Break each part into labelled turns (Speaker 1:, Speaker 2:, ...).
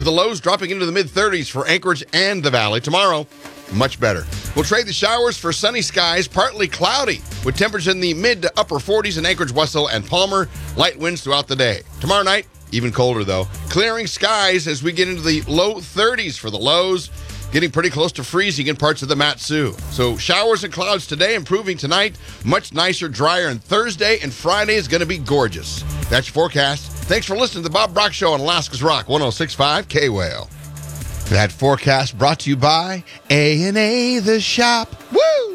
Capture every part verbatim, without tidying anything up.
Speaker 1: the lows dropping into the mid-thirties for Anchorage and the Valley. Tomorrow, much better. We'll trade the showers for sunny skies, partly cloudy, with temperatures in the mid to upper forties in Anchorage, Wessel, and Palmer. Light winds throughout the day. Tomorrow night, even colder, though. Clearing skies as we get into the low thirties for the lows, getting pretty close to freezing in parts of the Mat-Su. So showers and clouds today, improving tonight. Much nicer, drier, and Thursday and Friday is going to be gorgeous. That's your forecast. Thanks for listening to the Bob Brock Show on Alaska's Rock one oh six point five K-Whale. That forecast brought to you by A and A The Shop. Woo!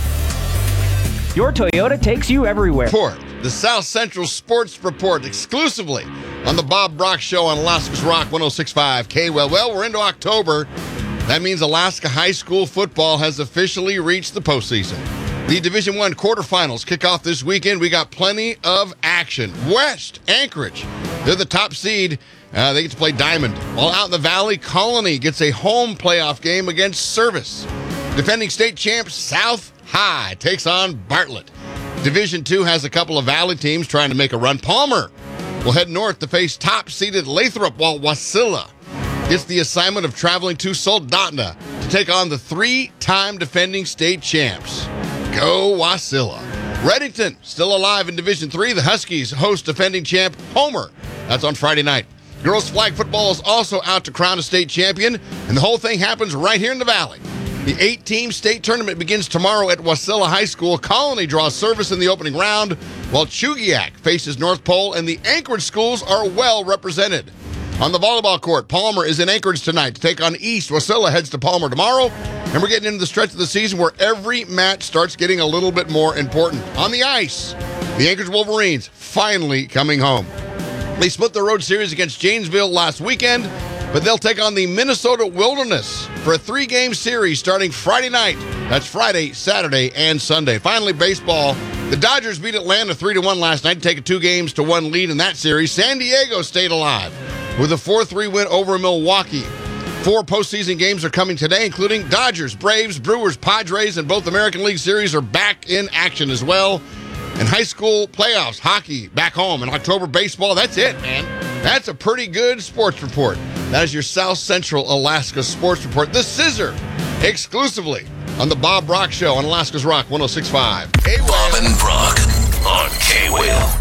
Speaker 2: Your Toyota takes you everywhere.
Speaker 1: Report, the South Central Sports Report, exclusively on the Bob Brock Show on Alaska's Rock one oh six point five K-Well. Well, we're into October. That means Alaska high school football has officially reached the postseason. The Division One quarterfinals kick off this weekend. We got plenty of action. West, Anchorage, they're the top seed. Uh, they get to play Diamond. While out in the Valley, Colony gets a home playoff game against Service. Defending state champs South High takes on Bartlett. Division Two has a couple of Valley teams trying to make a run. Palmer will head north to face top-seeded Lathrop, while Wasilla gets the assignment of traveling to Soldotna to take on the three-time defending state champs. Go Wasilla. Reddington still alive in Division Three. The Huskies host defending champ Homer. That's on Friday night. Girls flag football is also out to crown a state champion, and the whole thing happens right here in the Valley. The eight-team state tournament begins tomorrow at Wasilla High School. Colony draws Service in the opening round, while Chugiak faces North Pole, and the Anchorage schools are well represented. On the volleyball court, Palmer is in Anchorage tonight to take on East. Wasilla heads to Palmer tomorrow, and we're getting into the stretch of the season where every match starts getting a little bit more important. On the ice, the Anchorage Wolverines finally coming home. They split the road series against Janesville last weekend, but they'll take on the Minnesota Wilderness for a three-game series starting Friday night. That's Friday, Saturday, and Sunday. Finally, baseball. The Dodgers beat Atlanta three to one last night to take a two games to one lead in that series. San Diego stayed alive with a four three win over Milwaukee. Four postseason games are coming today, including Dodgers, Braves, Brewers, Padres, and both American League Series are back in action as well. And high school playoffs, hockey, back home. And October baseball, that's it, man. That's a pretty good sports report. That is your South Central Alaska Sports Report. The Scissor, exclusively on the Bob Brock Show on Alaska's Rock one oh six point five. K-Whale.
Speaker 3: Bob and Brock on K-Whale.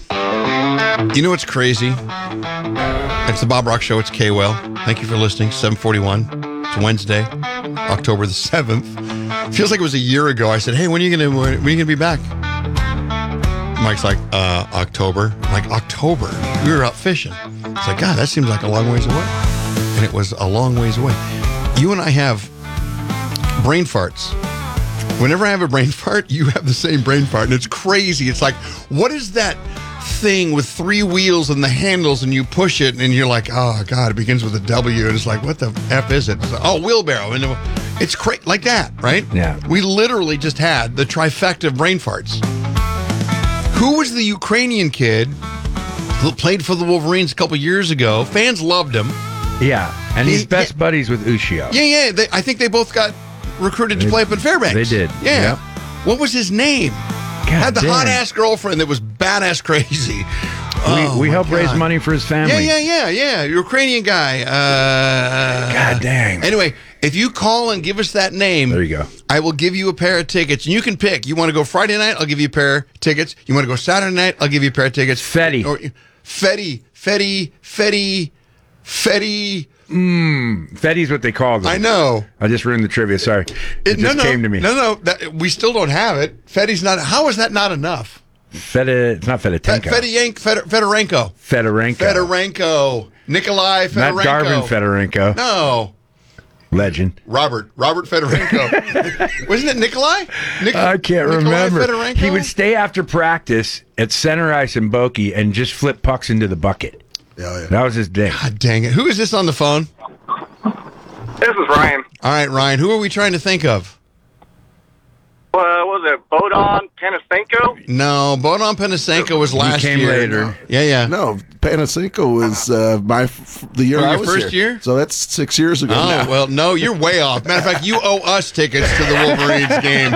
Speaker 1: You know what's crazy? It's the Bob Brock Show. It's K-Whale. Thank you for listening. seven forty-one. It's Wednesday, October the seventh. Feels like it was a year ago. I said, hey, when are you going to when are you gonna be back? Mike's like, uh, October. I'm like, October? We were out fishing. It's like, God, that seems like a long ways away. And it was a long ways away. You and I have brain farts. Whenever I have a brain fart, you have the same brain fart. And it's crazy. It's like, what is that thing with three wheels and the handles, and you push it, and you're like, oh, God, it begins with a W. And it's like, what the F is it? It's like, oh, wheelbarrow. And it's cra- like that, right?
Speaker 4: Yeah.
Speaker 1: We literally just had the trifecta of brain farts. Who was the Ukrainian kid who played for the Wolverines a couple years ago? Fans loved him.
Speaker 4: Yeah, and
Speaker 1: He-
Speaker 4: he's best
Speaker 1: yeah.
Speaker 4: buddies with Ushio.
Speaker 1: Yeah, yeah. They, I think they both got recruited to
Speaker 4: They-
Speaker 1: play up in Fairbanks.
Speaker 4: they did,
Speaker 1: Yeah.
Speaker 4: yep.
Speaker 1: What was his name?
Speaker 4: God
Speaker 1: Had the
Speaker 4: dang.
Speaker 1: hot-ass girlfriend that was badass crazy. Oh,
Speaker 4: we we
Speaker 1: my
Speaker 4: help raise
Speaker 1: God.
Speaker 4: money for his family.
Speaker 1: Yeah, yeah, yeah, yeah. Ukrainian guy. Uh,
Speaker 4: God dang.
Speaker 1: Anyway, if you call and give us that name,
Speaker 4: There you go.
Speaker 1: I will give you a pair of tickets. And you can pick. You want to go Friday night? I'll give you a pair of tickets. You want to go Saturday night? I'll give you a pair of tickets.
Speaker 4: Fetty.
Speaker 1: Or, Fetty. Fetty. Fetty. Fetty.
Speaker 4: Fetty's what they call them.
Speaker 1: I know.
Speaker 4: I just ruined the trivia. Sorry. It,
Speaker 1: no,
Speaker 4: just
Speaker 1: no,
Speaker 4: came to me.
Speaker 1: No, no. That, we still don't have it. Fetty's not. How is that not enough?
Speaker 4: Feta, it's not
Speaker 1: Fet,
Speaker 4: Fedotenko.
Speaker 1: Fetty Feder, Fedorenko.
Speaker 4: Fedorenko.
Speaker 1: Fedorenko. Nikolai Fedorenko.
Speaker 4: Not Garvin Fedorenko.
Speaker 1: No.
Speaker 4: Legend.
Speaker 1: Robert. Robert Fedorenko. Wasn't it Nikolai? Nik-
Speaker 4: I can't
Speaker 1: Nikolai
Speaker 4: remember.
Speaker 1: Fedorenko?
Speaker 4: He would stay after practice at center ice in Boki and just flip pucks into the bucket.
Speaker 1: Oh, yeah.
Speaker 4: That was his thing.
Speaker 1: God dang it. Who is this on the phone?
Speaker 5: This is Ryan.
Speaker 1: All right, Ryan. Who are we trying to think of?
Speaker 5: Uh, was it Bodon Panasenko?
Speaker 1: No, Bodan Panasenko was last
Speaker 4: came
Speaker 1: year.
Speaker 4: later.
Speaker 1: Yeah, yeah.
Speaker 6: No, Panasenko was uh, my f- the year
Speaker 1: Oh,
Speaker 6: I
Speaker 1: your
Speaker 6: was
Speaker 1: first
Speaker 6: here.
Speaker 1: year?
Speaker 6: So that's six years ago.
Speaker 1: Oh,
Speaker 6: now.
Speaker 1: well, no, you're way off. Matter of fact, you owe us tickets to the Wolverines game.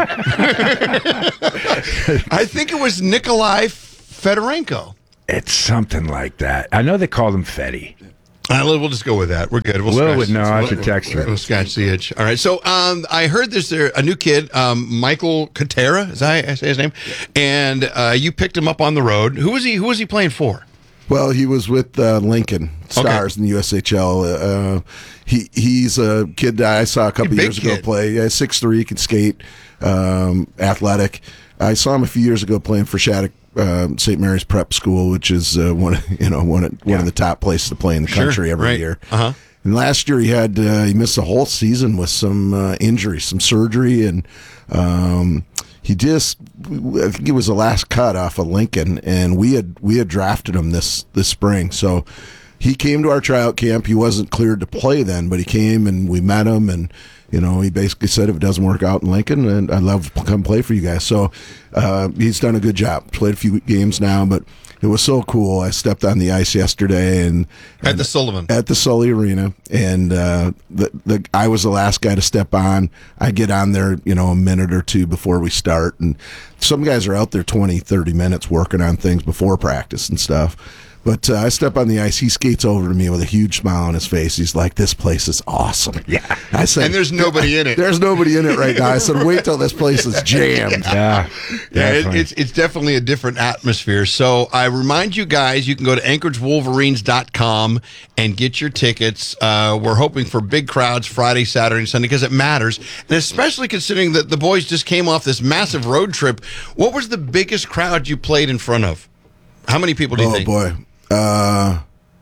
Speaker 1: I think it was Nikolai Fedorenko.
Speaker 4: It's something like that. I know they called him Fetty.
Speaker 1: Uh, we'll just go with that. We're good. We'll
Speaker 4: Will
Speaker 1: scratch-
Speaker 4: would know. I should
Speaker 1: we'll-
Speaker 4: text her.
Speaker 1: We'll scratch the itch. All right. So um, I heard there's there a new kid, um, Michael Katera. Is that how I say his name? And uh, you picked him up on the road. Who was he? Who was he playing for?
Speaker 6: Well, he was with uh, Lincoln Stars in the U S H L. Uh, he he's a kid that I saw a couple
Speaker 1: Big
Speaker 6: years ago
Speaker 1: kid.
Speaker 6: play. Yeah, six three, can skate, um, athletic. I saw him a few years ago playing for Shattuck uh, Saint Mary's Prep School, which is uh, one of, you know one of, one of the top places to play in the
Speaker 1: Sure,
Speaker 6: country every
Speaker 1: right.
Speaker 6: year.
Speaker 1: Uh-huh.
Speaker 6: And last year he had uh, he missed the whole season with some uh, injury, some surgery, and um, he just I think it was the last cut off of Lincoln, and we had we had drafted him this this spring. So he came to our tryout camp. He wasn't cleared to play then, but he came and we met him, and you know he basically said if it doesn't work out in Lincoln, and I'd love to come play for you guys. So uh, he's done a good job. Played a few games now, but it was so cool. I stepped on the ice yesterday and
Speaker 1: At the Sullivan.
Speaker 6: at the Sully Arena, and uh, the the I was the last guy to step on. I get on there, you know, a minute or two before we start, and some guys are out there twenty, thirty minutes working on things before practice and stuff. But uh, I step on the ice. He skates over to me with a huge smile on his face. He's like, "This place is awesome."
Speaker 4: Yeah.
Speaker 6: I said,
Speaker 1: And there's nobody in it.
Speaker 6: There's nobody in it right now. I said, "Wait till this place is jammed."
Speaker 4: Yeah.
Speaker 1: Yeah, it,
Speaker 4: definitely.
Speaker 1: it's it's definitely a different atmosphere. So I remind you guys, you can go to Anchorage Wolverines dot com and get your tickets. Uh, we're hoping for big crowds Friday, Saturday, and Sunday because it matters, and especially considering that the boys just came off this massive road trip. What was the biggest crowd you played in front of? How many people do you
Speaker 6: Oh
Speaker 1: think?
Speaker 6: boy, uh,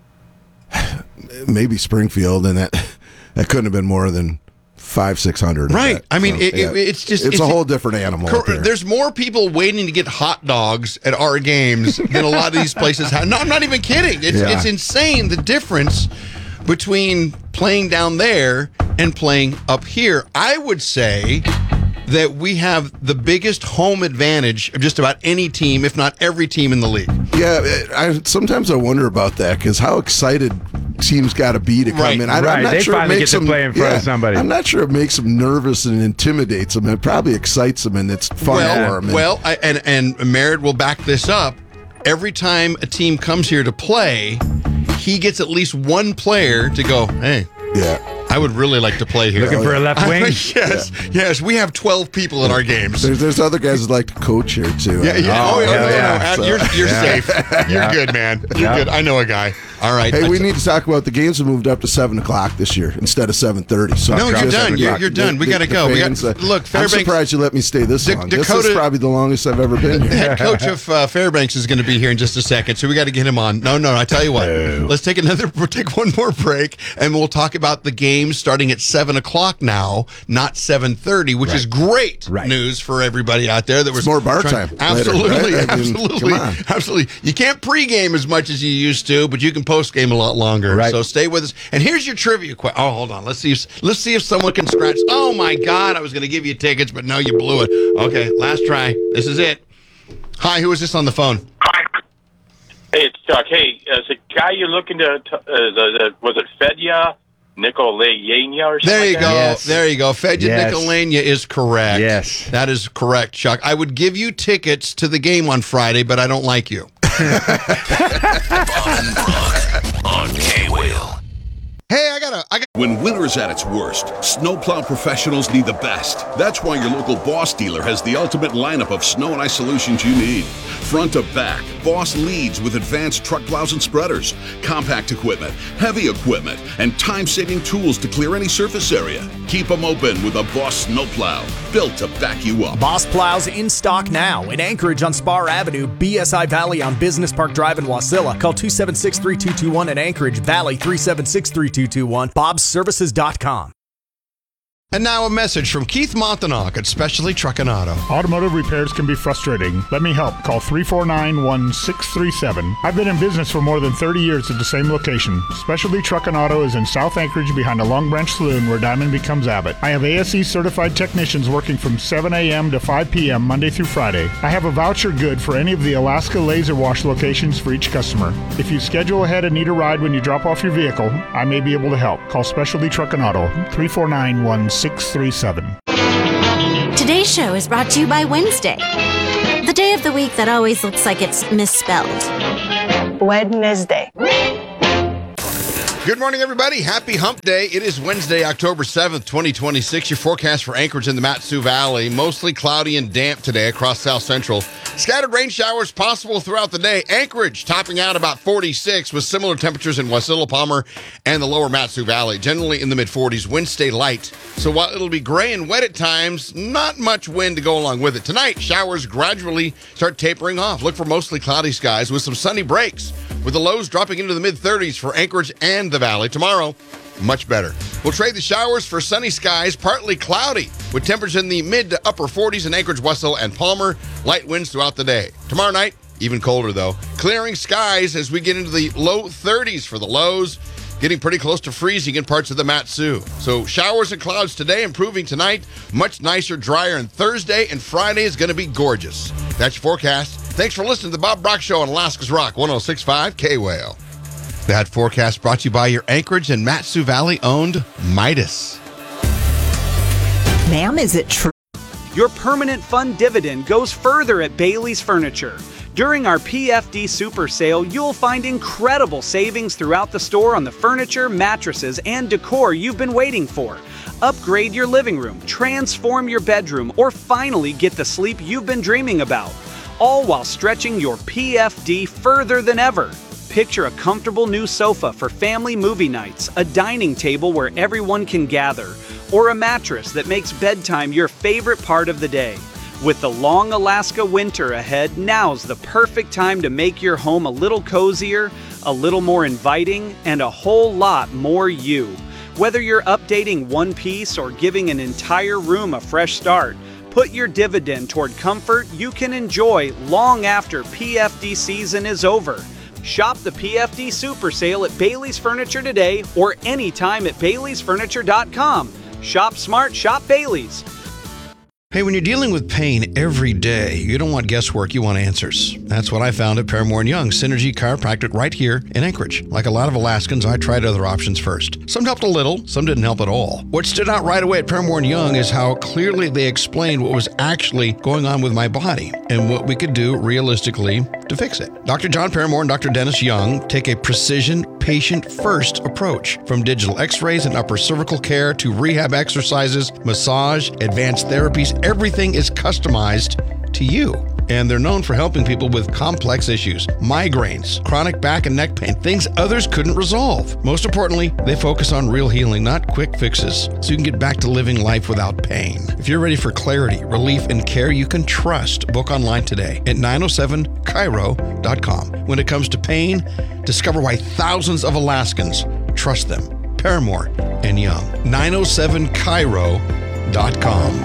Speaker 6: maybe Springfield, and that that couldn't have been more than five, six hundred.
Speaker 1: Right. I mean, it- it- it's just-
Speaker 6: it's,
Speaker 1: it's-
Speaker 6: a whole different animal.
Speaker 1: Cor-
Speaker 6: up there.
Speaker 1: There's more people waiting to get hot dogs at our games than a lot of these places have. No, I'm not even kidding. It's
Speaker 6: Yeah.
Speaker 1: it's insane the difference between playing down there and playing up here. I would say that we have the biggest home advantage of just about any team, if not every team in the league.
Speaker 6: Yeah, I sometimes I wonder about that because how excited teams got to be to come
Speaker 1: Right,
Speaker 6: in. I,
Speaker 4: right.
Speaker 6: I'm not
Speaker 4: They
Speaker 6: sure it
Speaker 4: finally
Speaker 6: makes
Speaker 4: get to
Speaker 6: them
Speaker 4: play in front of somebody.
Speaker 6: I'm not sure it makes them nervous and intimidates them. It probably excites them and it's fun
Speaker 1: Well,
Speaker 6: for them.
Speaker 1: well, I, and and Merritt will back this up. Every time a team comes here to play, he gets at least one player to go, "Hey,
Speaker 6: yeah.
Speaker 1: I would really like to play here."
Speaker 4: Looking for a left wing?
Speaker 1: yes, yes. We have twelve people in our games.
Speaker 6: There's there's other guys that like to coach here too.
Speaker 1: Yeah, yeah.
Speaker 4: Oh,
Speaker 1: Oh, yeah,
Speaker 4: hell
Speaker 1: no, no,
Speaker 4: yeah.
Speaker 1: no. Ad-
Speaker 6: So-
Speaker 1: You're, you're
Speaker 4: Yeah.
Speaker 1: safe. You're
Speaker 4: Yeah.
Speaker 1: good, man. You're
Speaker 4: Yeah.
Speaker 1: good. I know a guy. All right.
Speaker 6: Hey, we
Speaker 1: That's-
Speaker 6: need to talk about the games have moved up to seven o'clock this year instead of seven thirty. So
Speaker 1: No, you're
Speaker 6: just-
Speaker 1: done. You're- you're done. We gotta go. We got-
Speaker 6: fans, uh,
Speaker 1: look,
Speaker 6: I'm
Speaker 1: Fairbanks-
Speaker 6: surprised you let me stay this
Speaker 1: Da-
Speaker 6: long. this
Speaker 1: Dakota-
Speaker 6: is probably the longest I've ever been
Speaker 1: The
Speaker 6: here.
Speaker 1: head coach of uh, Fairbanks is going to be here in just a second, so we got to get him on. No, no, I tell you what. Let's take another. We'll take one more break, and we'll talk about the games starting at seven o'clock now, not seven thirty, which is great
Speaker 4: Right.
Speaker 1: news for everybody out there. That was
Speaker 6: more bar
Speaker 1: trying-
Speaker 6: time later,
Speaker 1: Absolutely,
Speaker 6: right? I mean,
Speaker 1: absolutely,
Speaker 6: come on.
Speaker 1: absolutely. You can't pregame as much as you used to, but you can postgame a lot longer.
Speaker 4: Right.
Speaker 1: So stay with us. And here's your trivia question. Oh, hold on. Let's see. If, let's see if someone can scratch. Oh my God! I was going to give you tickets, but no, you blew it. Okay, last try. This is it. Hi, who is this on the phone?
Speaker 7: Hey, it's Chuck. Hey, is the guy you're looking to, to uh, the, the, was it Fedya Nikolayenya or something?
Speaker 1: There you
Speaker 7: like
Speaker 1: go.
Speaker 7: that?
Speaker 4: Yes.
Speaker 1: There you go. Fedya
Speaker 4: Yes.
Speaker 1: Nikolania is correct.
Speaker 4: Yes.
Speaker 1: That is correct, Chuck. I would give you tickets to the game on Friday, but I don't like you.
Speaker 3: Bob and Brock on K-Wheel.
Speaker 1: Hey, I got to I got
Speaker 8: When winter's at its worst, snowplow professionals need the best. That's why your local Boss dealer has the ultimate lineup of snow and ice solutions you need. Front to back, Boss leads with advanced truck plows and spreaders, compact equipment, heavy equipment, and time-saving tools to clear any surface area. Keep them open with a Boss snowplow, built to back you up.
Speaker 9: Boss plows in stock now in Anchorage on Spar Avenue, B S I Valley on Business Park Drive in Wasilla. Call two seven six, three two two one in Anchorage, Valley three seven six, three two two one, bobs services dot com.
Speaker 1: And now a message from Keith Montanok at Specialty Truck and Auto.
Speaker 10: Automotive repairs can be frustrating. Let me help. Call three four nine, one six three seven. I've been in business for more than thirty years at the same location. Specialty Truck and Auto is in South Anchorage behind a Long Branch Saloon where Diamond becomes Abbott. I have A S E certified technicians working from seven a.m. to five p.m. Monday through Friday. I have a voucher good for any of the Alaska Laser Wash locations for each customer. If you schedule ahead and need a ride when you drop off your vehicle, I may be able to help. Call Specialty Truck and Auto, three four nine, one six three seven.
Speaker 11: Today's show is brought to you by Wednesday, the day of the week that always looks like it's misspelled.
Speaker 12: Wednesday.
Speaker 1: Good morning, everybody. Happy Hump Day. It is Wednesday, October seventh, twenty twenty-six. Your forecast for Anchorage in the Mat-Su Valley. Mostly cloudy and damp today across South Central. Scattered rain showers possible throughout the day. Anchorage topping out about forty-six with similar temperatures in Wasilla, Palmer, and the lower Mat-Su Valley. Generally in the mid-forties. Winds stay light. So while it'll be gray and wet at times, not much wind to go along with it. Tonight, showers gradually start tapering off. Look for mostly cloudy skies with some sunny breaks, with the lows dropping into the mid-thirties for Anchorage and the Valley. Tomorrow, much better. We'll trade the showers for sunny skies, partly cloudy, with temperatures in the mid to upper forties in Anchorage, Wasilla, and Palmer. Light winds throughout the day. Tomorrow night, even colder though. Clearing skies as we get into the low thirties for the lows, getting pretty close to freezing in parts of the Mat-Su. So showers and clouds today, improving tonight. Much nicer, drier, and Thursday and Friday is going to be gorgeous. That's your forecast. Thanks for listening to the Bob Brock Show on Alaska's Rock one oh six point five K W A L. That forecast brought to you by your Anchorage and Mat-Su Valley owned Midas.
Speaker 12: Ma'am, is it true?
Speaker 13: Your permanent fund dividend goes further at Bailey's Furniture. During our P F D Super Sale, you'll find incredible savings throughout the store on the furniture, mattresses, and decor you've been waiting for. Upgrade your living room, transform your bedroom, or finally get the sleep you've been dreaming about. All while stretching your P F D further than ever. Picture a comfortable new sofa for family movie nights, a dining table where everyone can gather, or a mattress that makes bedtime your favorite part of the day. With the long Alaska winter ahead, now's the perfect time to make your home a little cozier, a little more inviting, and a whole lot more you. Whether you're updating one piece or giving an entire room a fresh start, put your dividend toward comfort you can enjoy long after P F D season is over. Shop the P F D Super Sale at Bailey's Furniture today or anytime at Baileys Furniture dot com. Shop smart, shop Bailey's.
Speaker 14: Hey, when you're dealing with pain every day, you don't want guesswork, you want answers. That's what I found at Paramore and Young, Synergy Chiropractic right here in Anchorage. Like a lot of Alaskans, I tried other options first. Some helped a little, some didn't help at all. What stood out right away at Paramore and Young is how clearly they explained what was actually going on with my body and what we could do realistically to fix it. Doctor John Paramore and Doctor Dennis Young take a precision, patient-first approach. From digital x-rays and upper cervical care to rehab exercises, massage, advanced therapies, everything is customized to you. And they're known for helping people with complex issues, migraines, chronic back and neck pain, things others couldn't resolve. Most importantly, they focus on real healing, not quick fixes, so you can get back to living life without pain. If you're ready for clarity, relief, and care you can trust, book online today at nine oh seven chiro dot com. When it comes to pain, discover why thousands of Alaskans trust them. Paramore and Young. nine oh seven chiro dot com.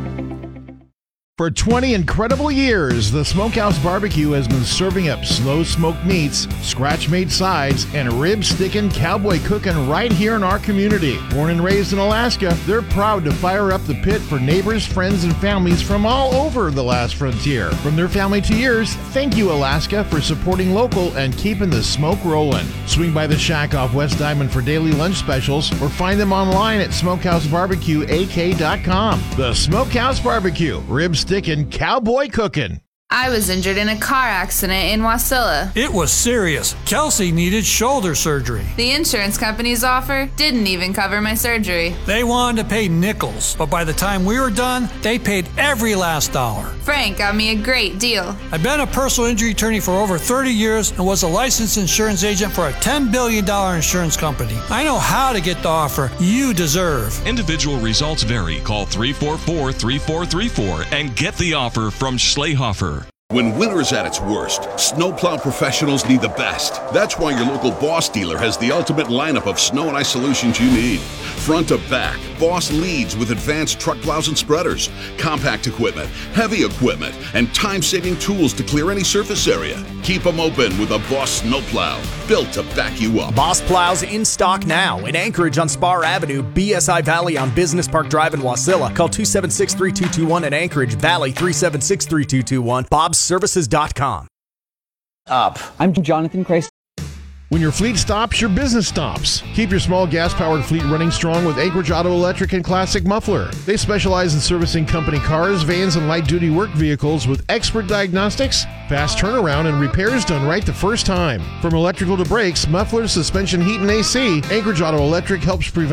Speaker 15: For twenty incredible years, the Smokehouse Barbecue has been serving up slow-smoked meats, scratch-made sides, and rib-sticking cowboy cooking right here in our community. Born and raised in Alaska, they're proud to fire up the pit for neighbors, friends, and families from all over the last frontier. From their family to yours, thank you, Alaska, for supporting local and keeping the smoke rolling. Swing by the shack off West Diamond for daily lunch specials or find them online at smokehouse barbecue a k dot com. The Smokehouse Barbecue, ribs sticking, cowboy cooking.
Speaker 16: I was injured in a car accident in Wasilla.
Speaker 17: It was serious. Kelsey needed shoulder surgery.
Speaker 16: The insurance company's offer didn't even cover my surgery.
Speaker 17: They wanted to pay nickels, but by the time we were done, they paid every last dollar.
Speaker 16: Frank got me a great deal.
Speaker 17: I've been a personal injury attorney for over thirty years and was a licensed insurance agent for a ten billion dollars insurance company. I know how to get the offer you deserve.
Speaker 18: Individual results vary. Call three four four, three four three four and get the offer from Schlehofer.
Speaker 8: When winter's at its worst, snowplow professionals need the best. That's why your local Boss dealer has the ultimate lineup of snow and ice solutions you need. Front to back, Boss leads with advanced truck plows and spreaders, compact equipment, heavy equipment, and time-saving tools to clear any surface area. Keep them open with a Boss snowplow, built to back you up.
Speaker 9: Boss plows in stock now in Anchorage on Spar Avenue, B S I Valley on Business Park Drive in Wasilla. Call two seven six, three two two one in Anchorage, Valley three seven six, three two two one. Bob Services dot com.
Speaker 2: Up. I'm Jonathan Christ.
Speaker 15: When your fleet stops, your business stops. Keep your small gas-powered fleet running strong with Anchorage Auto Electric and Classic Muffler. They specialize in servicing company cars, vans, and light-duty work vehicles with expert diagnostics, fast turnaround, and repairs done right the first time. From electrical to brakes, mufflers, suspension, heat, and A C, Anchorage Auto Electric helps prevent